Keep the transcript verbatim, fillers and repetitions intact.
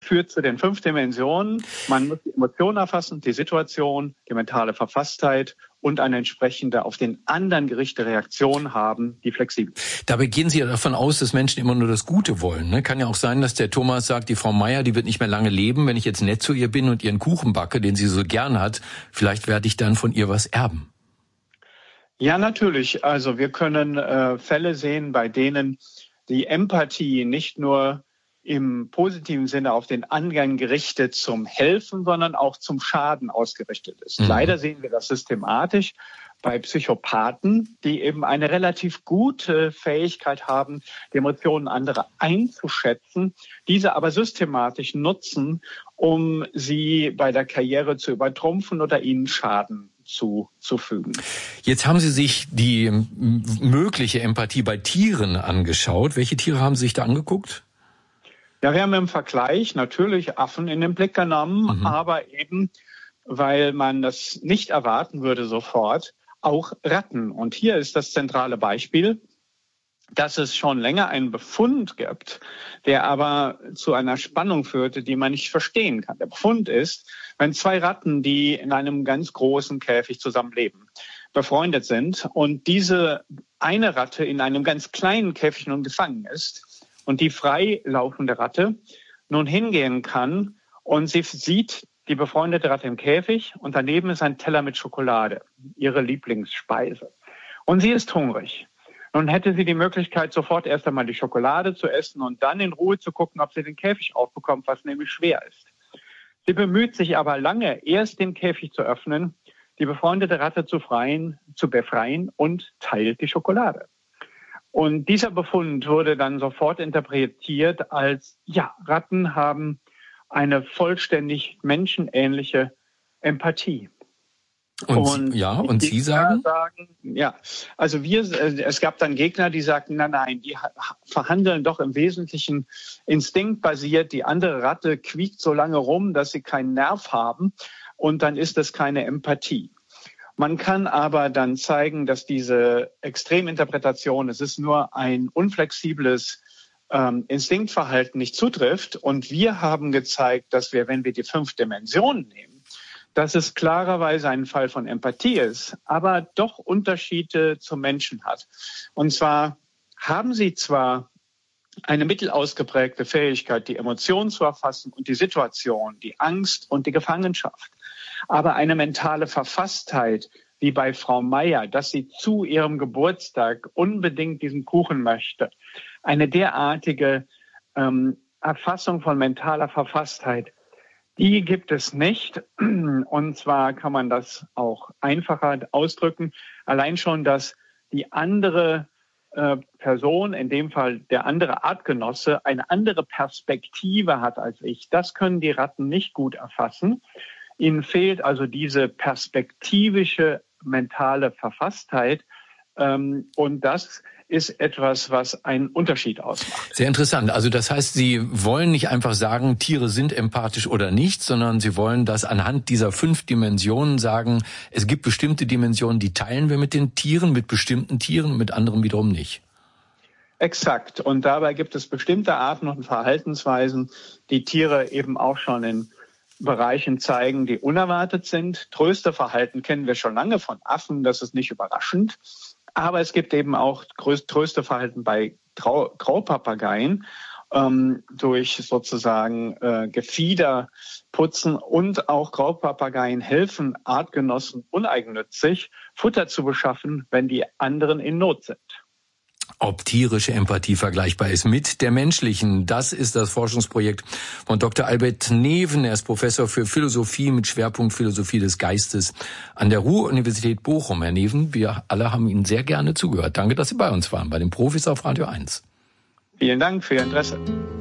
führt zu den fünf Dimensionen. Man muss die Emotionen erfassen, die Situation, die mentale Verfasstheit und eine entsprechende auf den anderen gerichtete Reaktion haben, die flexibel ist. Dabei gehen Sie ja davon aus, dass Menschen immer nur das Gute wollen. Ne? Kann ja auch sein, dass der Thomas sagt, die Frau Meier, die wird nicht mehr lange leben. Wenn ich jetzt nett zu ihr bin und ihren Kuchen backe, den sie so gern hat, vielleicht werde ich dann von ihr was erben. Ja, natürlich. Also wir können äh, Fälle sehen, bei denen die Empathie nicht nur im positiven Sinne auf den anderen gerichtet zum Helfen, sondern auch zum Schaden ausgerichtet ist. Mhm. Leider sehen wir das systematisch bei Psychopathen, die eben eine relativ gute Fähigkeit haben, die Emotionen anderer einzuschätzen, diese aber systematisch nutzen, um sie bei der Karriere zu übertrumpfen oder ihnen Schaden zuzufügen. Jetzt haben Sie sich die mögliche Empathie bei Tieren angeschaut. Welche Tiere haben Sie sich da angeguckt? Ja, wir haben im Vergleich natürlich Affen in den Blick genommen, mhm. aber eben, weil man das nicht erwarten würde sofort, auch Ratten. Und hier ist das zentrale Beispiel, dass es schon länger einen Befund gibt, der aber zu einer Spannung führte, die man nicht verstehen kann. Der Befund ist, wenn zwei Ratten, die in einem ganz großen Käfig zusammenleben, befreundet sind und diese eine Ratte in einem ganz kleinen Käfig nun gefangen ist, und die freilaufende Ratte nun hingehen kann und sie sieht die befreundete Ratte im Käfig und daneben ist ein Teller mit Schokolade, ihre Lieblingsspeise. Und sie ist hungrig. Nun hätte sie die Möglichkeit, sofort erst einmal die Schokolade zu essen und dann in Ruhe zu gucken, ob sie den Käfig aufbekommt, was nämlich schwer ist. Sie bemüht sich aber lange, erst den Käfig zu öffnen, die befreundete Ratte zu, freien, zu befreien und teilt die Schokolade. Und dieser Befund wurde dann sofort interpretiert als, ja, Ratten haben eine vollständig menschenähnliche Empathie. Und, und ja, und Sie sagen? sagen? Ja, also wir, es gab dann Gegner, die sagten, nein, nein, die verhandeln doch im Wesentlichen instinktbasiert. Die andere Ratte quiekt so lange rum, dass sie keinen Nerv haben und dann ist das keine Empathie. Man kann aber dann zeigen, dass diese Extreminterpretation, es ist nur ein unflexibles ähm, Instinktverhalten, nicht zutrifft. Und wir haben gezeigt, dass wir, wenn wir die fünf Dimensionen nehmen, dass es klarerweise ein Fall von Empathie ist, aber doch Unterschiede zum Menschen hat. Und zwar haben sie zwar eine mittelausgeprägte Fähigkeit, die Emotionen zu erfassen und die Situation, die Angst und die Gefangenschaft. Aber eine mentale Verfasstheit, wie bei Frau Meier, dass sie zu ihrem Geburtstag unbedingt diesen Kuchen möchte. Eine derartige ähm, Erfassung von mentaler Verfasstheit, die gibt es nicht. Und zwar kann man das auch einfacher ausdrücken. Allein schon, dass die andere äh, Person, in dem Fall der andere Artgenosse, eine andere Perspektive hat als ich. Das können die Ratten nicht gut erfassen. Ihnen fehlt also diese perspektivische mentale Verfasstheit. Ähm, und das ist etwas, was einen Unterschied ausmacht. Sehr interessant. Also das heißt, Sie wollen nicht einfach sagen, Tiere sind empathisch oder nicht, sondern Sie wollen das anhand dieser fünf Dimensionen sagen, es gibt bestimmte Dimensionen, die teilen wir mit den Tieren, mit bestimmten Tieren, mit anderen wiederum nicht. Exakt. Und dabei gibt es bestimmte Arten und Verhaltensweisen, die Tiere eben auch schon in Bereichen zeigen, die unerwartet sind. Trösterverhalten kennen wir schon lange von Affen, das ist nicht überraschend. Aber es gibt eben auch Trösterverhalten bei Grau- Graupapageien ähm, durch sozusagen äh, Gefieder putzen. Und auch Graupapageien helfen Artgenossen uneigennützig, Futter zu beschaffen, wenn die anderen in Not sind. Ob tierische Empathie vergleichbar ist mit der menschlichen, das ist das Forschungsprojekt von Doktor Albert Neven. Er ist Professor für Philosophie mit Schwerpunkt Philosophie des Geistes an der Ruhr-Universität Bochum. Herr Neven, wir alle haben Ihnen sehr gerne zugehört. Danke, dass Sie bei uns waren, bei den Profis auf Radio eins. Vielen Dank für Ihr Interesse.